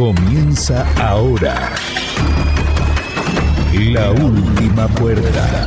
Comienza ahora La Última Puerta.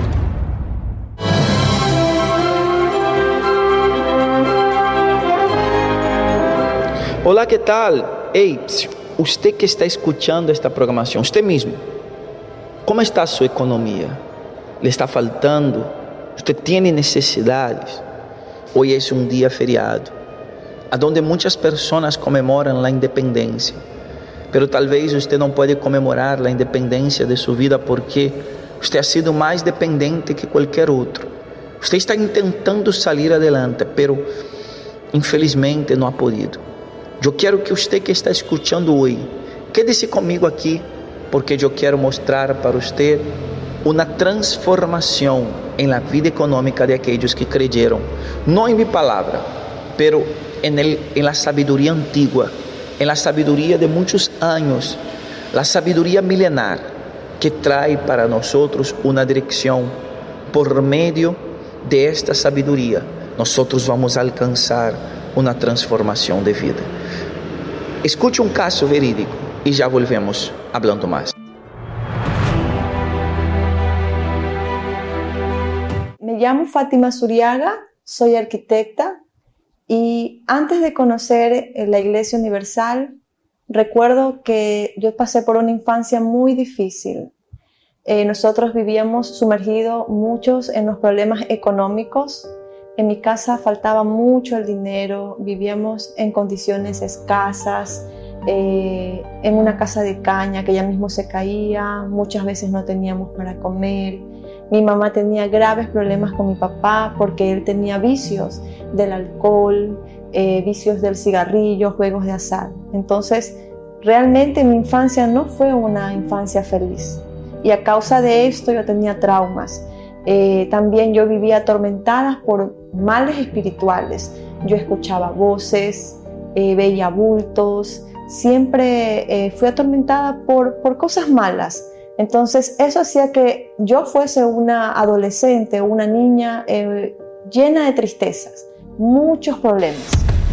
Hola, ¿qué tal? Hey, usted que está escuchando esta programación, usted mismo, ¿cómo está su economía? ¿Le está faltando? ¿Usted tiene necesidades? Hoy es un día feriado, a donde muchas personas conmemoran la independencia, pero tal vez usted no puede conmemorar la independencia de su vida porque usted ha sido más dependiente que cualquier otro. Usted está intentando salir adelante, pero infelizmente no ha podido. Yo quiero que usted que está escuchando hoy, quédese conmigo aquí, porque yo quiero mostrar para usted una transformación en la vida económica de aquellos que creyeron, no en mi palabra, pero en la sabiduría antigua, en la sabiduría de muchos años, la sabiduría milenar que trae para nosotros una dirección. Por medio de esta sabiduría, nosotros vamos a alcanzar una transformación de vida. Escuche un caso verídico y ya volvemos hablando más. Me llamo Fátima Zuriaga, soy arquitecta y antes de conocer la Iglesia Universal, recuerdo que yo pasé por una infancia muy difícil. Nosotros vivíamos sumergidos muchos en los problemas económicos. En mi casa faltaba mucho el dinero, vivíamos en condiciones escasas, en una casa de caña que ya mismo se caía, muchas veces no teníamos para comer. Mi mamá tenía graves problemas con mi papá porque él tenía vicios del alcohol, vicios del cigarrillo, juegos de azar. Entonces, realmente mi infancia no fue una infancia feliz y a causa de esto yo tenía traumas. También yo vivía atormentada por males espirituales. Yo escuchaba voces, veía bultos, siempre fui atormentada por cosas malas. Entonces eso hacía que yo fuese una adolescente, una niña llena de tristezas, muchos problemas.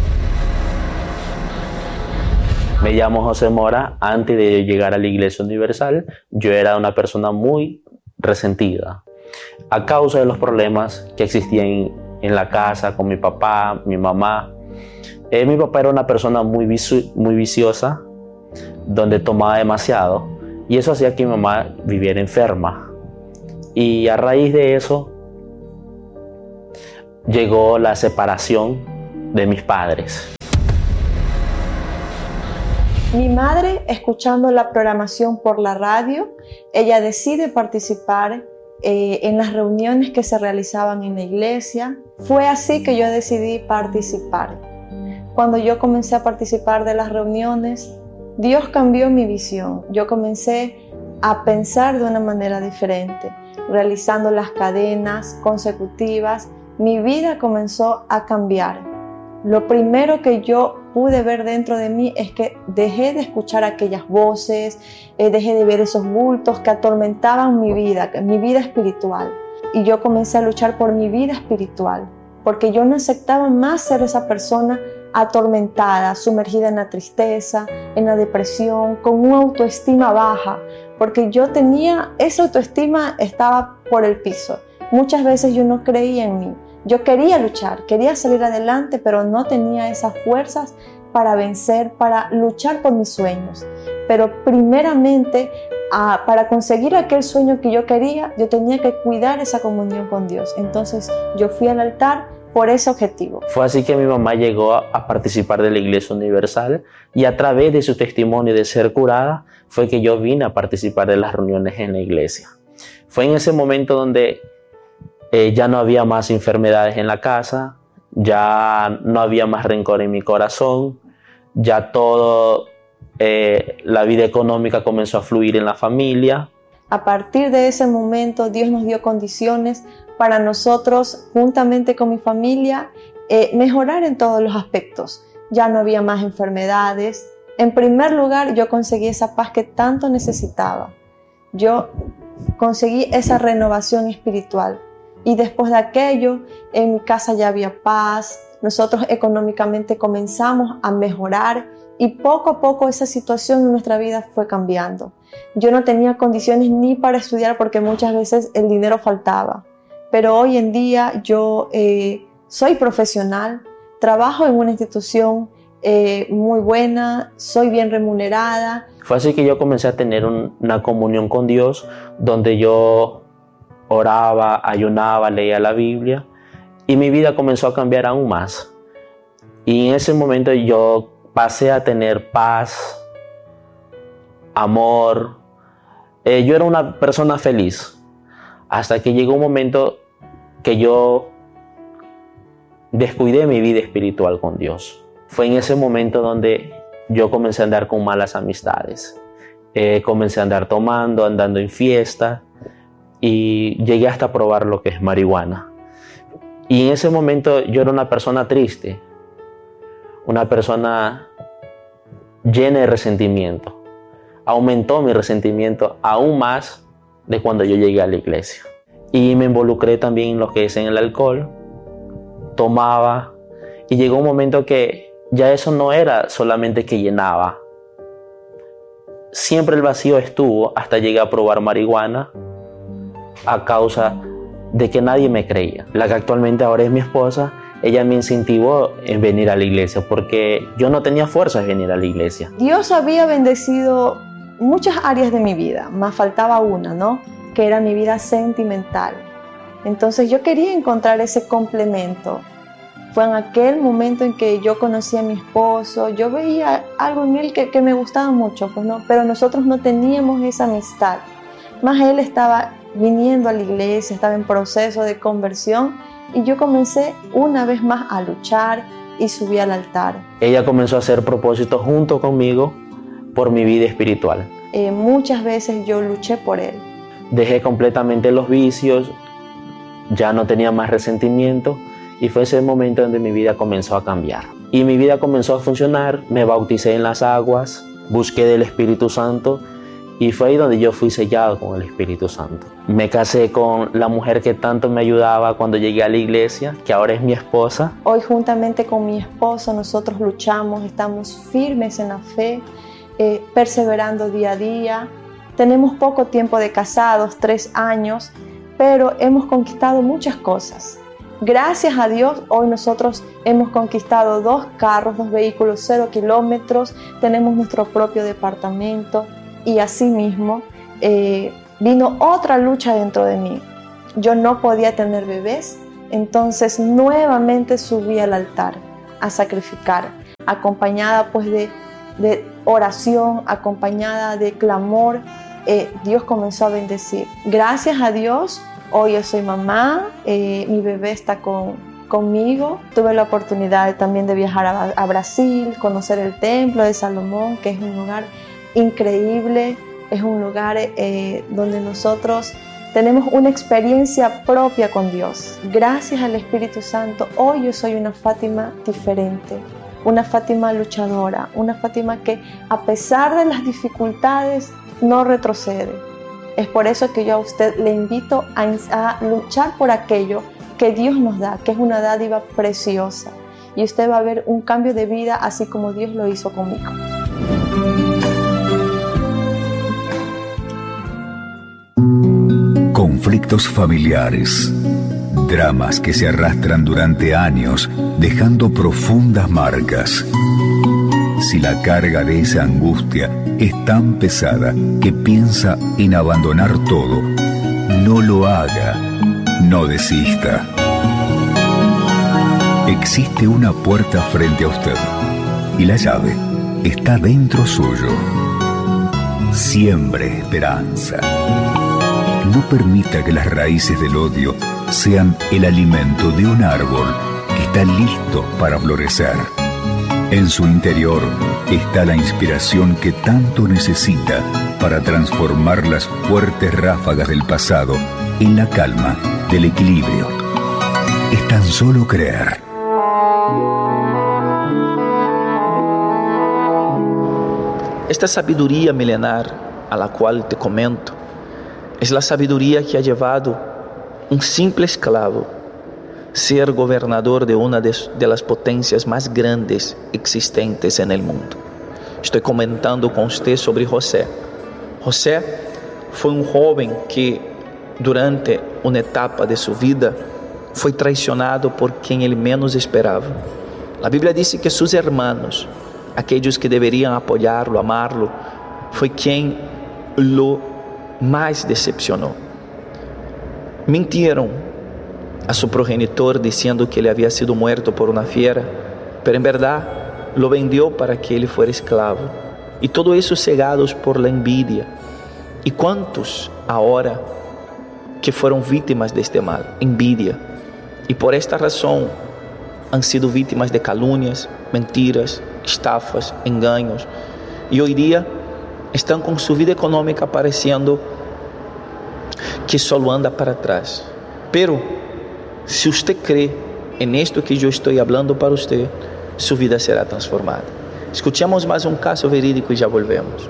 Me llamo José Mora. Antes de llegar a la Iglesia Universal, yo era una persona muy resentida a causa de los problemas que existían en la casa con mi papá, mi mamá. Mi papá era una persona muy viciosa, donde tomaba demasiado, y eso hacía que mi mamá viviera enferma. Y a raíz de eso llegó la separación de mis padres. Mi madre, escuchando la programación por la radio, ella decide participar en las reuniones que se realizaban en la iglesia. Fue así que yo decidí participar. Cuando yo comencé a participar de las reuniones, Dios cambió mi visión. Yo comencé a pensar de una manera diferente, realizando las cadenas consecutivas. Mi vida comenzó a cambiar. Lo primero que yo pude ver dentro de mí es que dejé de escuchar aquellas voces, dejé de ver esos bultos que atormentaban mi vida espiritual. Y yo comencé a luchar por mi vida espiritual, porque yo no aceptaba más ser esa persona atormentada, sumergida en la tristeza, en la depresión, con una autoestima baja, porque yo tenía, esa autoestima estaba por el piso. Muchas veces yo no creía en mí. Yo quería luchar, quería salir adelante, pero no tenía esas fuerzas para vencer, para luchar por mis sueños. Pero primeramente, para conseguir aquel sueño que yo quería, yo tenía que cuidar esa comunión con Dios. Entonces yo fui al altar por ese objetivo. Fue así que mi mamá llegó a participar de la Iglesia Universal, y a través de su testimonio de ser curada fue que yo vine a participar de las reuniones en la iglesia. Fue en ese momento donde ya no había más enfermedades en la casa, ya no había más rencor en mi corazón, ya la vida económica comenzó a fluir en la familia. A partir de ese momento Dios nos dio condiciones para nosotros, juntamente con mi familia, mejorar en todos los aspectos. Ya no había más enfermedades. En primer lugar, yo conseguí esa paz que tanto necesitaba. Yo conseguí esa renovación espiritual. Y después de aquello, en mi casa ya había paz, nosotros económicamente comenzamos a mejorar y poco a poco esa situación en nuestra vida fue cambiando. Yo no tenía condiciones ni para estudiar porque muchas veces el dinero faltaba, pero hoy en día yo soy profesional, trabajo en una institución muy buena, soy bien remunerada. Fue así que yo comencé a tener una comunión con Dios, donde yo oraba, ayunaba, leía la Biblia, y mi vida comenzó a cambiar aún más. Y en ese momento yo pasé a tener paz, amor. Yo era una persona feliz, hasta que llegó un momento que yo descuidé mi vida espiritual con Dios. Fue en ese momento donde yo comencé a andar con malas amistades. Comencé a andar tomando, andando en fiesta, y llegué hasta probar lo que es marihuana. Y en ese momento yo era una persona triste, una persona llena de resentimiento. Aumentó mi resentimiento aún más de cuando yo llegué a la iglesia. Y me involucré también en lo que es en el alcohol, tomaba, y llegó un momento que ya eso no era solamente que llenaba. Siempre el vacío estuvo hasta llegué a probar marihuana a causa de que nadie me creía. La que actualmente ahora es mi esposa, ella me incentivó en venir a la iglesia porque yo no tenía fuerza de venir a la iglesia. Dios había bendecido muchas áreas de mi vida, más faltaba una, ¿no? Que era mi vida sentimental. Entonces yo quería encontrar ese complemento. Fue en aquel momento en que yo conocí a mi esposo, yo veía algo en él que me gustaba mucho, pues no, pero nosotros no teníamos esa amistad. Más él estaba viniendo a la iglesia, estaba en proceso de conversión, y yo comencé una vez más a luchar y subí al altar. Ella comenzó a hacer propósitos junto conmigo por mi vida espiritual. Muchas veces yo luché por él. Dejé completamente los vicios, ya no tenía más resentimiento, y fue ese momento donde mi vida comenzó a cambiar. Y mi vida comenzó a funcionar, me bauticé en las aguas, busqué del Espíritu Santo, y fue ahí donde yo fui sellado con el Espíritu Santo. Me casé con la mujer que tanto me ayudaba cuando llegué a la iglesia, que ahora es mi esposa. Hoy juntamente con mi esposo nosotros luchamos, estamos firmes en la fe, perseverando día a día. Tenemos poco tiempo de casados, 3 años, pero hemos conquistado muchas cosas. Gracias a Dios, hoy nosotros hemos conquistado 2 carros, 2 vehículos, 0 kilómetros, tenemos nuestro propio departamento. Y asimismo vino otra lucha dentro de mí. Yo no podía tener bebés, entonces nuevamente subí al altar a sacrificar, acompañada pues de oración, acompañada de clamor. Dios comenzó a bendecir. Gracias a Dios, hoy yo soy mamá, mi bebé está conmigo. Tuve la oportunidad también de viajar a Brasil, conocer el templo de Salomón, que es un lugar increíble, es un lugar donde nosotros tenemos una experiencia propia con Dios. Gracias al Espíritu Santo, hoy yo soy una Fátima diferente, una Fátima luchadora, una Fátima que a pesar de las dificultades no retrocede. Es por eso que yo a usted le invito a luchar por aquello que Dios nos da, que es una dádiva preciosa, y usted va a ver un cambio de vida así como Dios lo hizo conmigo. Conflictos familiares, dramas que se arrastran durante años, dejando profundas marcas. Si la carga de esa angustia es tan pesada que piensa en abandonar todo, no lo haga, no desista. Existe una puerta frente a usted y la llave está dentro suyo. Siembre esperanza. No permita que las raíces del odio sean el alimento de un árbol que está listo para florecer. En su interior está la inspiración que tanto necesita para transformar las fuertes ráfagas del pasado en la calma del equilibrio. Es tan solo creer. Esta sabiduría milenar a la cual te comento es la sabiduría que ha llevado un simple esclavo ser gobernador de una de las potencias más grandes existentes en el mundo. Estoy comentando con usted sobre José. José fue un joven que durante una etapa de su vida fue traicionado por quien él menos esperaba. La Biblia dice que sus hermanos, aquellos que deberían apoyarlo, amarlo, fue quien lo más decepcionó. Mintieron a su progenitor diciendo que él había sido muerto por una fiera, pero en verdad lo vendió para que él fuera esclavo. Y todo eso cegados por la envidia. ¿Y cuántos ahora que fueron víctimas de este mal? Envidia. Y por esta razón han sido víctimas de calumnias, mentiras, estafas, engaños. Y hoy día están con su vida económica pareciendo que solo anda para atrás. Pero si usted cree en esto que yo estoy hablando para usted, su vida será transformada. Escuchemos más un caso verídico y ya volvemos.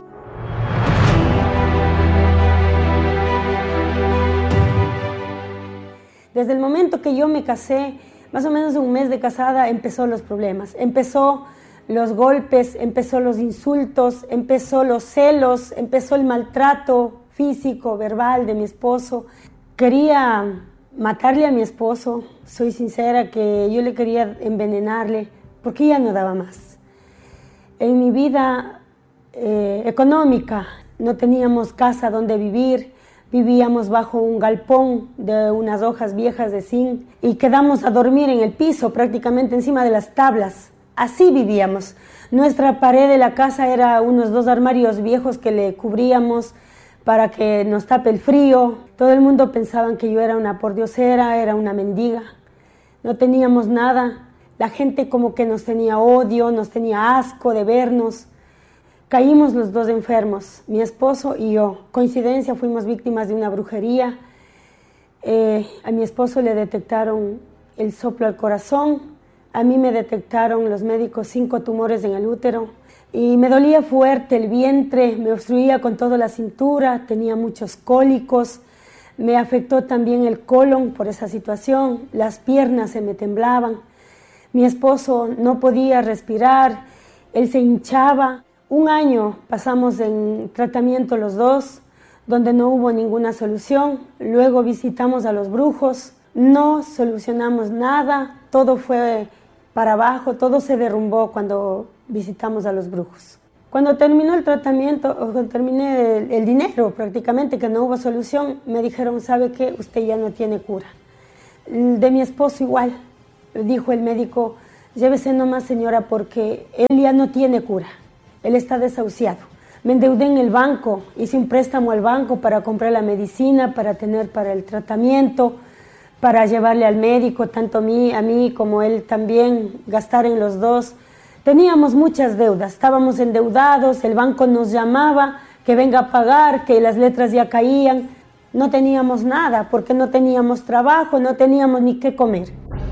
Desde el momento que yo me casé, más o menos un mes de casada, empezó los problemas. Empezó los golpes, empezó los insultos, empezó los celos, empezó el maltrato físico, verbal de mi esposo. Quería matarle a mi esposo, soy sincera que yo le quería envenenarle porque ya no daba más. En mi vida económica no teníamos casa donde vivir, vivíamos bajo un galpón de unas hojas viejas de zinc y quedamos a dormir en el piso, prácticamente encima de las tablas. Así vivíamos. Nuestra pared de la casa era unos 2 armarios viejos que le cubríamos para que nos tape el frío. Todo el mundo pensaba que yo era una pordiosera, era una mendiga. No teníamos nada. La gente como que nos tenía odio, nos tenía asco de vernos. Caímos los 2 enfermos, mi esposo y yo. Coincidencia, fuimos víctimas de una brujería. A mi esposo le detectaron el soplo al corazón. A mí me detectaron los médicos 5 tumores en el útero. Y me dolía fuerte el vientre, me obstruía con toda la cintura, tenía muchos cólicos. Me afectó también el colon por esa situación. Las piernas se me temblaban. Mi esposo no podía respirar, él se hinchaba. 1 año pasamos en tratamiento los 2, donde no hubo ninguna solución. Luego visitamos a los brujos, no solucionamos nada, todo fue para abajo, todo se derrumbó cuando visitamos a los brujos. Cuando terminó el tratamiento, cuando terminé el dinero prácticamente, que no hubo solución, me dijeron, ¿sabe qué? Usted ya no tiene cura. De mi esposo igual, dijo el médico, llévese nomás señora porque él ya no tiene cura. Él está desahuciado. Me endeudé en el banco, hice un préstamo al banco para comprar la medicina, para tener para el tratamiento, para llevarle al médico, tanto a mí como él también, gastar en los 2. Teníamos muchas deudas, estábamos endeudados, el banco nos llamaba que venga a pagar, que las letras ya caían. No teníamos nada porque no teníamos trabajo, no teníamos ni qué comer.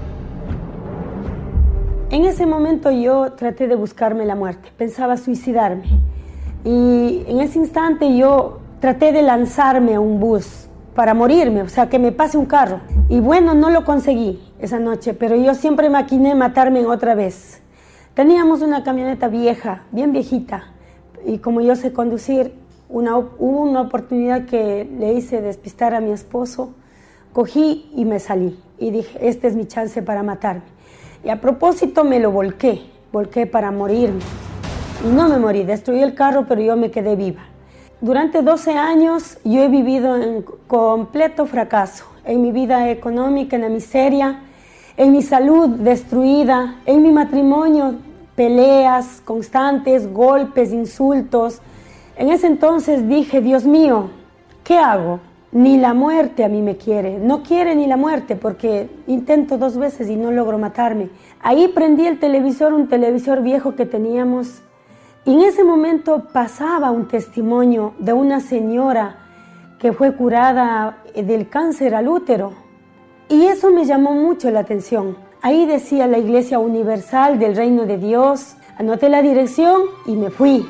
En ese momento yo traté de buscarme la muerte, pensaba suicidarme. Y en ese instante yo traté de lanzarme a un bus para morirme, o sea, que me pase un carro. Y bueno, no lo conseguí esa noche, pero yo siempre maquiné matarme otra vez. Teníamos una camioneta vieja, bien viejita, y como yo sé conducir, hubo una oportunidad que le hice despistar a mi esposo, cogí y me salí. Y dije, esta es mi chance para matarme. Y a propósito me lo volqué para morirme. Y no me morí, destruí el carro, pero yo me quedé viva. Durante 12 años yo he vivido en completo fracaso, en mi vida económica, en la miseria, en mi salud destruida, en mi matrimonio, peleas constantes, golpes, insultos. En ese entonces dije, Dios mío, ¿qué hago? Ni la muerte a mí me quiere, no quiere ni la muerte porque intento 2 veces y no logro matarme. Ahí prendí el televisor, un televisor viejo que teníamos, y en ese momento pasaba un testimonio de una señora que fue curada del cáncer al útero. Y eso me llamó mucho la atención. Ahí decía la Iglesia Universal del Reino de Dios. Anoté la dirección y me fui.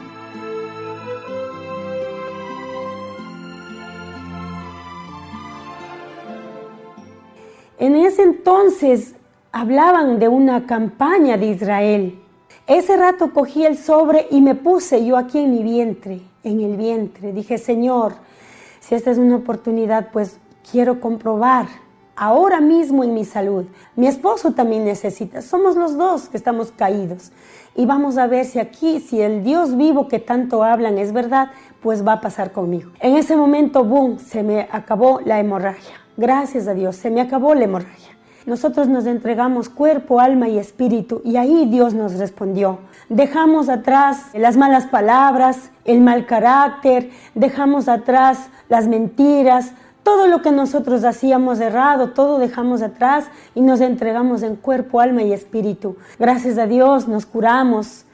En ese entonces entonces hablaban de una campaña de Israel. Ese rato cogí el sobre y me puse yo aquí en mi vientre, en el vientre. Dije, Señor, si esta es una oportunidad, pues quiero comprobar ahora mismo en mi salud. Mi esposo también necesita, somos los dos que estamos caídos. Y vamos a ver si aquí, si el Dios vivo que tanto hablan es verdad, pues va a pasar conmigo. En ese momento, boom, se me acabó la hemorragia. Gracias a Dios, se me acabó la hemorragia. Nosotros nos entregamos cuerpo, alma y espíritu y ahí Dios nos respondió. Dejamos atrás las malas palabras, el mal carácter, dejamos atrás las mentiras, todo lo que nosotros hacíamos errado, todo dejamos atrás y nos entregamos en cuerpo, alma y espíritu. Gracias a Dios nos curamos.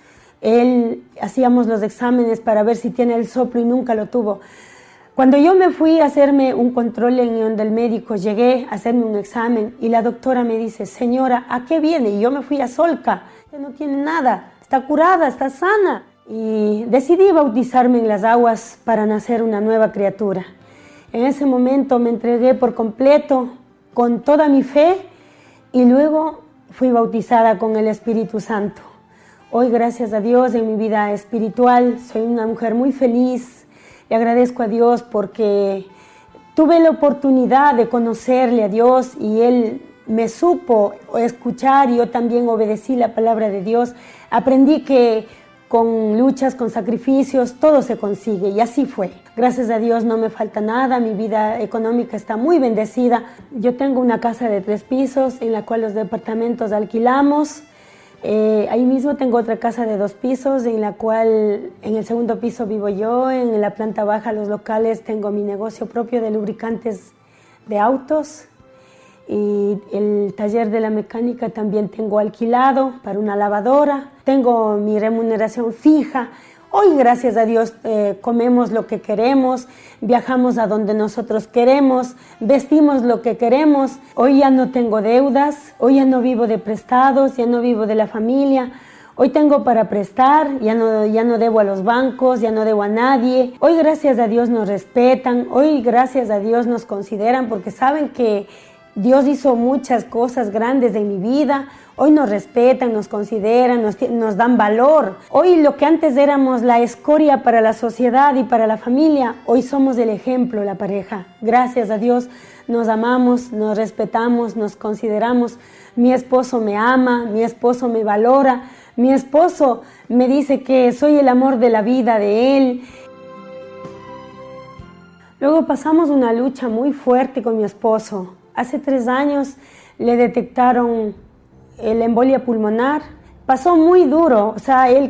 Hacíamos los exámenes para ver si tiene el soplo y nunca lo tuvo. Cuando yo me fui a hacerme un control en donde el médico, llegué a hacerme un examen y la doctora me dice, señora, ¿a qué viene? Y yo me fui a Solca, que no tiene nada, está curada, está sana. Y decidí bautizarme en las aguas para nacer una nueva criatura. En ese momento me entregué por completo, con toda mi fe, y luego fui bautizada con el Espíritu Santo. Hoy, gracias a Dios, en mi vida espiritual, soy una mujer muy feliz. Le agradezco a Dios porque tuve la oportunidad de conocerle a Dios y Él me supo escuchar y yo también obedecí la palabra de Dios. Aprendí que con luchas, con sacrificios, todo se consigue y así fue. Gracias a Dios no me falta nada, mi vida económica está muy bendecida. Yo tengo una casa de 3 pisos en la cual los departamentos alquilamos. Ahí mismo tengo otra casa de 2 pisos en la cual en el segundo piso vivo yo, en la planta baja los locales tengo mi negocio propio de lubricantes de autos y el taller de la mecánica también tengo alquilado para una lavadora, tengo mi remuneración fija. Hoy, gracias a Dios, comemos lo que queremos, viajamos a donde nosotros queremos, vestimos lo que queremos. Hoy ya no tengo deudas, hoy ya no vivo de prestados, ya no vivo de la familia. Hoy tengo para prestar, ya no debo a los bancos, ya no debo a nadie. Hoy, gracias a Dios, nos respetan, hoy, gracias a Dios, nos consideran porque saben que Dios hizo muchas cosas grandes en mi vida. Hoy nos respetan, nos consideran, nos dan valor. Hoy lo que antes éramos la escoria para la sociedad y para la familia, hoy somos el ejemplo, la pareja. Gracias a Dios nos amamos, nos respetamos, nos consideramos. Mi esposo me ama, mi esposo me valora, mi esposo me dice que soy el amor de la vida de él. Luego pasamos una lucha muy fuerte con mi esposo. Hace 3 años le detectaron la embolia pulmonar. Pasó muy duro, o sea, él